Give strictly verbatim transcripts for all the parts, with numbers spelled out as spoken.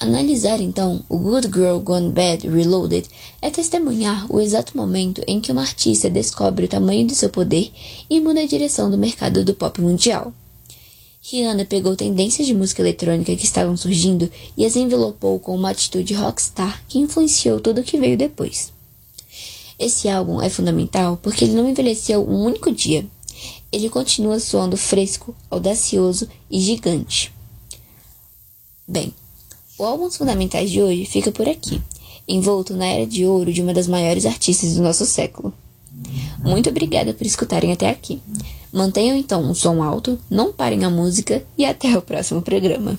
Analisar, então, o Good Girl Gone Bad Reloaded é testemunhar o exato momento em que uma artista descobre o tamanho de seu poder e muda a direção do mercado do pop mundial. Rihanna pegou tendências de música eletrônica que estavam surgindo e as envelopou com uma atitude rockstar que influenciou tudo o que veio depois. Esse álbum é fundamental porque ele não envelheceu um único dia. Ele continua soando fresco, audacioso e gigante. Bem, o Álbuns Fundamentais de hoje fica por aqui, envolto na era de ouro de uma das maiores artistas do nosso século. Muito obrigada por escutarem até aqui. Mantenham então um som alto, não parem a música e até o próximo programa.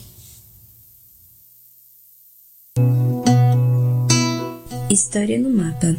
História no Mapa.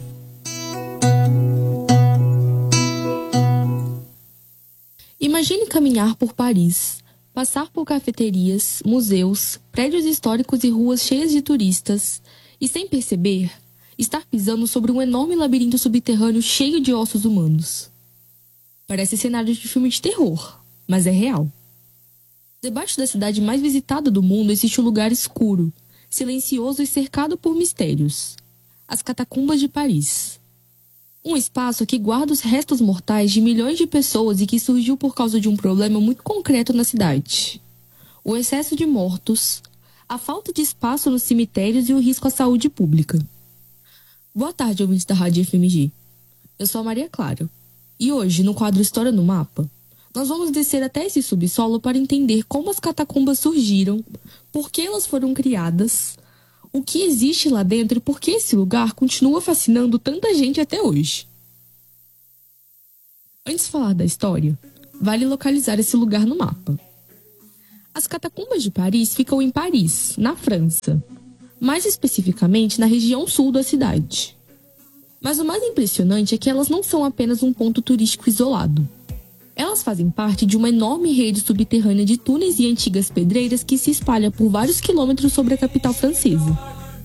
Imagine caminhar por Paris, passar por cafeterias, museus, prédios históricos e ruas cheias de turistas, e sem perceber, estar pisando sobre um enorme labirinto subterrâneo cheio de ossos humanos. Parece cenário de filme de terror, mas é real. Debaixo da cidade mais visitada do mundo existe um lugar escuro, silencioso e cercado por mistérios. As Catacumbas de Paris. Um espaço que guarda os restos mortais de milhões de pessoas e que surgiu por causa de um problema muito concreto na cidade. O excesso de mortos, a falta de espaço nos cemitérios e o risco à saúde pública. Boa tarde, ouvintes da Rádio F M G. Eu sou a Maria Clara. E hoje, no quadro História no Mapa, nós vamos descer até esse subsolo para entender como as catacumbas surgiram, por que elas foram criadas, o que existe lá dentro e por que esse lugar continua fascinando tanta gente até hoje. Antes de falar da história, vale localizar esse lugar no mapa. As Catacumbas de Paris ficam em Paris, na França, mais especificamente na região sul da cidade. Mas o mais impressionante é que elas não são apenas um ponto turístico isolado. Elas fazem parte de uma enorme rede subterrânea de túneis e antigas pedreiras que se espalha por vários quilômetros sobre a capital francesa.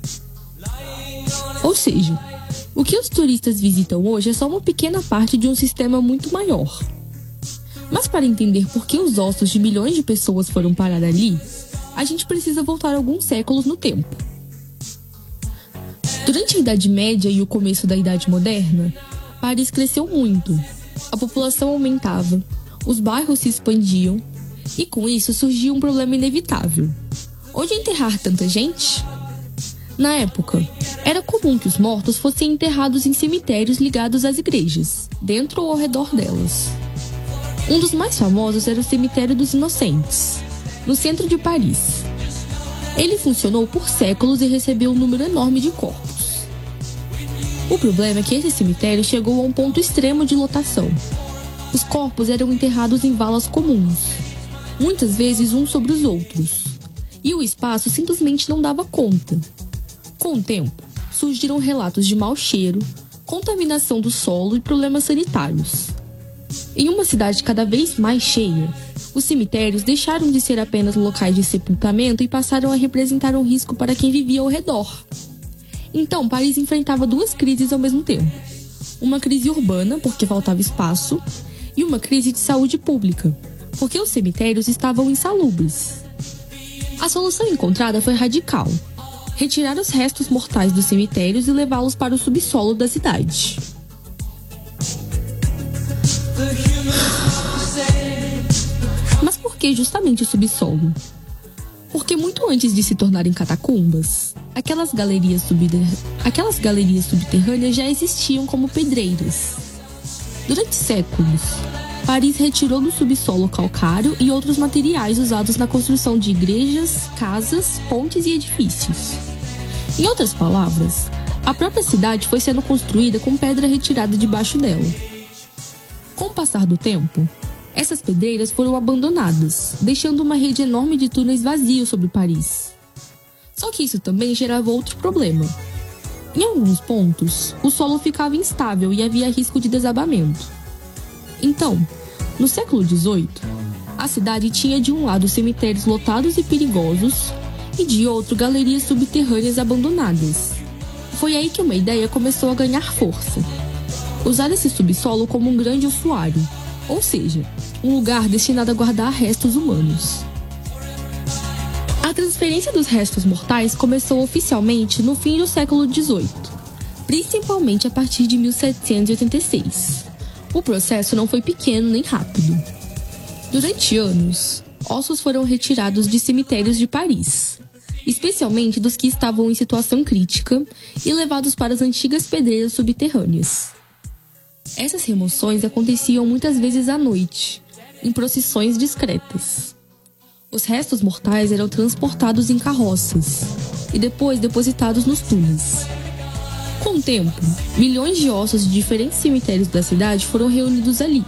Ou seja, o que os turistas visitam hoje é só uma pequena parte de um sistema muito maior. Mas para entender por que os ossos de milhões de pessoas foram parar ali, a gente precisa voltar alguns séculos no tempo. Durante a Idade Média e o começo da Idade Moderna, Paris cresceu muito. A população aumentava, os bairros se expandiam e com isso surgia um problema inevitável. Onde enterrar tanta gente? Na época, era comum que os mortos fossem enterrados em cemitérios ligados às igrejas, dentro ou ao redor delas. Um dos mais famosos era o Cemitério dos Inocentes, no centro de Paris. Ele funcionou por séculos e recebeu um número enorme de corpos. O problema é que esse cemitério chegou a um ponto extremo de lotação. Os corpos eram enterrados em valas comuns, muitas vezes uns sobre os outros, e o espaço simplesmente não dava conta. Com o tempo, surgiram relatos de mau cheiro, contaminação do solo e problemas sanitários. Em uma cidade cada vez mais cheia, os cemitérios deixaram de ser apenas locais de sepultamento e passaram a representar um risco para quem vivia ao redor. Então, Paris enfrentava duas crises ao mesmo tempo. Uma crise urbana, porque faltava espaço, e uma crise de saúde pública, porque os cemitérios estavam insalubres. A solução encontrada foi radical: retirar os restos mortais dos cemitérios e levá-los para o subsolo da cidade. Mas por que justamente o subsolo? Porque muito antes de se tornarem catacumbas, aquelas galerias, subter... aquelas galerias subterrâneas já existiam como pedreiras. Durante séculos, Paris retirou do subsolo calcário e outros materiais usados na construção de igrejas, casas, pontes e edifícios. Em outras palavras, a própria cidade foi sendo construída com pedra retirada debaixo dela. Com o passar do tempo, essas pedreiras foram abandonadas, deixando uma rede enorme de túneis vazios sobre Paris. Só que isso também gerava outro problema. Em alguns pontos, o solo ficava instável e havia risco de desabamento. Então, no século dezoito, a cidade tinha de um lado cemitérios lotados e perigosos e de outro galerias subterrâneas abandonadas. Foi aí que uma ideia começou a ganhar força: usar esse subsolo como um grande ossuário, ou seja, um lugar destinado a guardar restos humanos. A A transferência dos restos mortais começou oficialmente no fim do século dezoito, principalmente a partir de mil setecentos e oitenta e seis. O processo não foi pequeno nem rápido. Durante anos, ossos foram retirados de cemitérios de Paris, especialmente dos que estavam em situação crítica, e levados para as antigas pedreiras subterrâneas. Essas remoções aconteciam muitas vezes à noite, em procissões discretas. Os restos mortais eram transportados em carroças e depois depositados nos túneis. Com o tempo, milhões de ossos de diferentes cemitérios da cidade foram reunidos ali.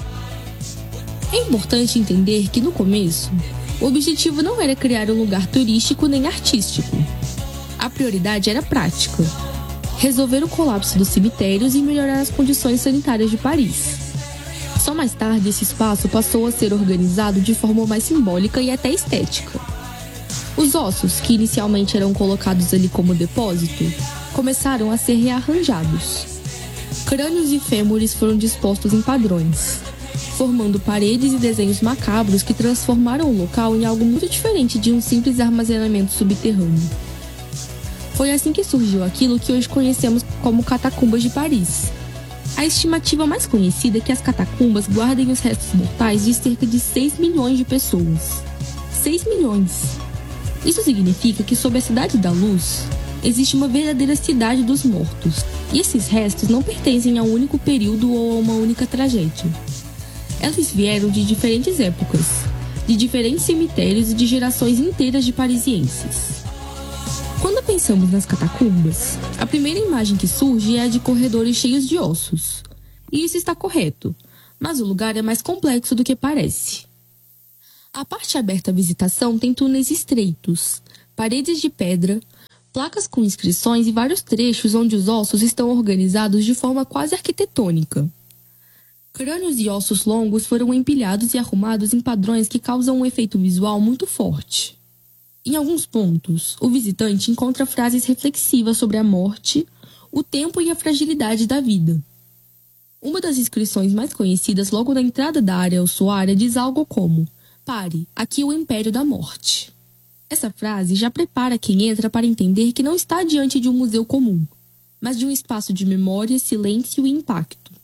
É importante entender que, no começo, o objetivo não era criar um lugar turístico nem artístico. A prioridade era prática: resolver o colapso dos cemitérios e melhorar as condições sanitárias de Paris. Só mais tarde esse espaço passou a ser organizado de forma mais simbólica e até estética. Os ossos, que inicialmente eram colocados ali como depósito, começaram a ser rearranjados. Crânios e fêmures foram dispostos em padrões, formando paredes e desenhos macabros que transformaram o local em algo muito diferente de um simples armazenamento subterrâneo. Foi assim que surgiu aquilo que hoje conhecemos como catacumbas de Paris. A estimativa mais conhecida é que as catacumbas guardem os restos mortais de cerca de seis milhões de pessoas. seis milhões! Isso significa que sob a Cidade da Luz, existe uma verdadeira cidade dos mortos, e esses restos não pertencem a um único período ou a uma única tragédia. Eles vieram de diferentes épocas, de diferentes cemitérios e de gerações inteiras de parisienses. Quando pensamos nas catacumbas, a primeira imagem que surge é a de corredores cheios de ossos. E isso está correto, mas o lugar é mais complexo do que parece. A parte aberta à visitação tem túneis estreitos, paredes de pedra, placas com inscrições e vários trechos onde os ossos estão organizados de forma quase arquitetônica. Crânios e ossos longos foram empilhados e arrumados em padrões que causam um efeito visual muito forte. Em alguns pontos, o visitante encontra frases reflexivas sobre a morte, o tempo e a fragilidade da vida. Uma das inscrições mais conhecidas logo na entrada da área ossuária diz algo como: "Pare, aqui é o Império da Morte". Essa frase já prepara quem entra para entender que não está diante de um museu comum, mas de um espaço de memória, silêncio e impacto.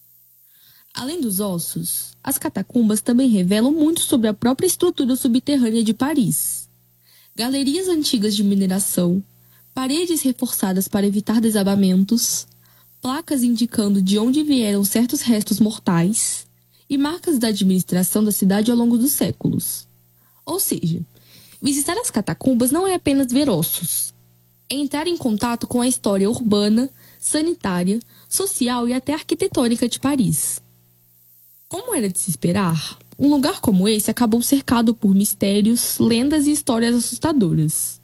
Além dos ossos, as catacumbas também revelam muito sobre a própria estrutura subterrânea de Paris. Galerias antigas de mineração, paredes reforçadas para evitar desabamentos, placas indicando de onde vieram certos restos mortais e marcas da administração da cidade ao longo dos séculos. Ou seja, visitar as catacumbas não é apenas ver ossos. É entrar em contato com a história urbana, sanitária, social e até arquitetônica de Paris. Como era de se esperar, um lugar como esse acabou cercado por mistérios, lendas e histórias assustadoras.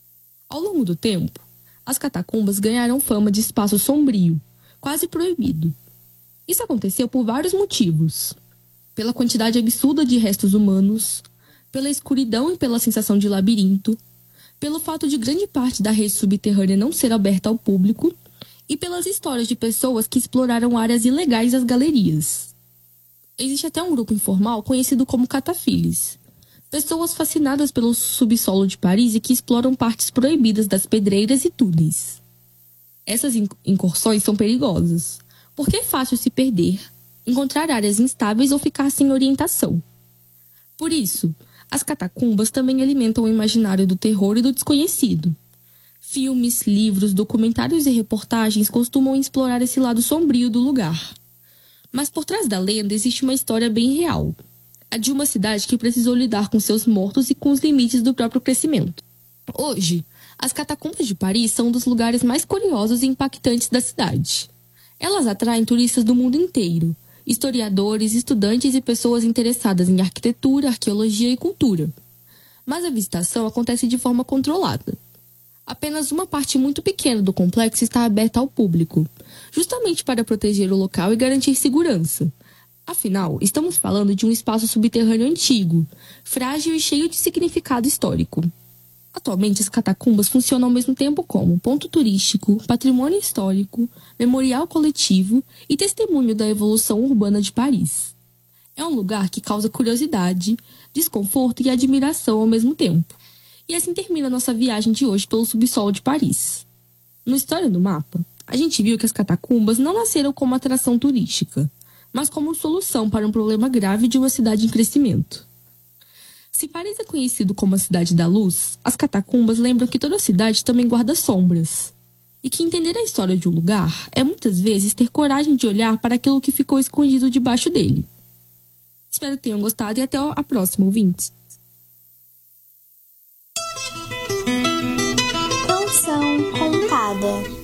Ao longo do tempo, as catacumbas ganharam fama de espaço sombrio, quase proibido. Isso aconteceu por vários motivos: pela quantidade absurda de restos humanos, pela escuridão e pela sensação de labirinto, pelo fato de grande parte da rede subterrânea não ser aberta ao público e pelas histórias de pessoas que exploraram áreas ilegais das galerias. Existe até um grupo informal conhecido como catafiles, pessoas fascinadas pelo subsolo de Paris e que exploram partes proibidas das pedreiras e túneis. Essas incursões são perigosas, porque é fácil se perder, encontrar áreas instáveis ou ficar sem orientação. Por isso, as catacumbas também alimentam o imaginário do terror e do desconhecido. Filmes, livros, documentários e reportagens costumam explorar esse lado sombrio do lugar. Mas por trás da lenda existe uma história bem real, a de uma cidade que precisou lidar com seus mortos e com os limites do próprio crescimento. Hoje, as catacumbas de Paris são um dos lugares mais curiosos e impactantes da cidade. Elas atraem turistas do mundo inteiro, historiadores, estudantes e pessoas interessadas em arquitetura, arqueologia e cultura. Mas a visitação acontece de forma controlada. Apenas uma parte muito pequena do complexo está aberta ao público, justamente para proteger o local e garantir segurança. Afinal, estamos falando de um espaço subterrâneo antigo, frágil e cheio de significado histórico. Atualmente, as catacumbas funcionam ao mesmo tempo como ponto turístico, patrimônio histórico, memorial coletivo e testemunho da evolução urbana de Paris. É um lugar que causa curiosidade, desconforto e admiração ao mesmo tempo. E assim termina a nossa viagem de hoje pelo subsolo de Paris. No História do Mapa, a gente viu que as catacumbas não nasceram como atração turística, mas como solução para um problema grave de uma cidade em crescimento. Se Paris é conhecido como a Cidade da Luz, as catacumbas lembram que toda cidade também guarda sombras. E que entender a história de um lugar é muitas vezes ter coragem de olhar para aquilo que ficou escondido debaixo dele. Espero que tenham gostado e até a próxima, ouvintes. Canção contada.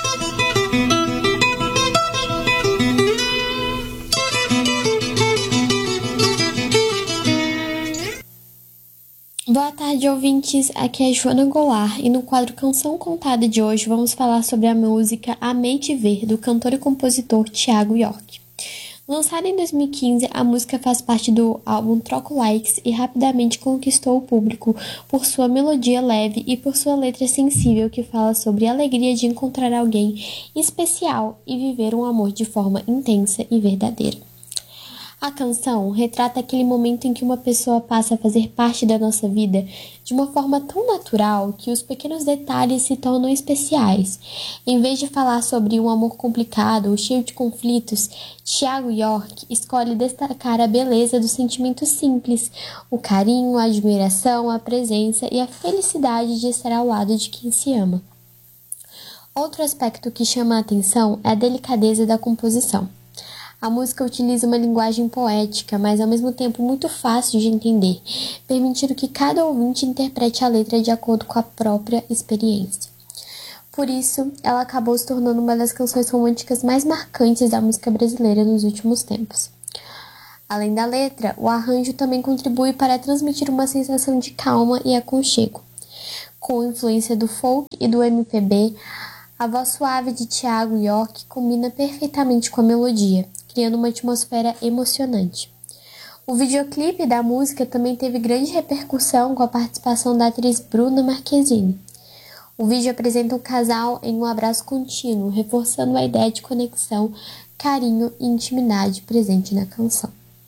Boa tarde, ouvintes. Aqui é Joana Goulart e no quadro Canção Contada de hoje vamos falar sobre a música Amei Te Ver, do cantor e compositor Thiago York. Lançada em dois mil e quinze, a música faz parte do álbum Troco Likes e rapidamente conquistou o público por sua melodia leve e por sua letra sensível que fala sobre a alegria de encontrar alguém especial e viver um amor de forma intensa e verdadeira. A canção retrata aquele momento em que uma pessoa passa a fazer parte da nossa vida de uma forma tão natural que os pequenos detalhes se tornam especiais. Em vez de falar sobre um amor complicado ou cheio de conflitos, Thiago York escolhe destacar a beleza dos sentimentos simples, o carinho, a admiração, a presença e a felicidade de estar ao lado de quem se ama. Outro aspecto que chama a atenção é a delicadeza da composição. A música utiliza uma linguagem poética, mas ao mesmo tempo muito fácil de entender, permitindo que cada ouvinte interprete a letra de acordo com a própria experiência. Por isso, ela acabou se tornando uma das canções românticas mais marcantes da música brasileira nos últimos tempos. Além da letra, o arranjo também contribui para transmitir uma sensação de calma e aconchego. Com influência do folk e do M P B, a voz suave de Thiago York combina perfeitamente com a melodia, criando uma atmosfera emocionante. O videoclipe da música também teve grande repercussão com a participação da atriz Bruna Marquezine. O vídeo apresenta um casal em um abraço contínuo, reforçando a ideia de conexão, carinho e intimidade presente na canção.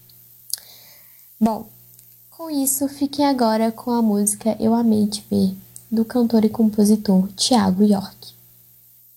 Bom, com isso, fiquem agora com a música Eu Amei Te Ver, do cantor e compositor Thiago York.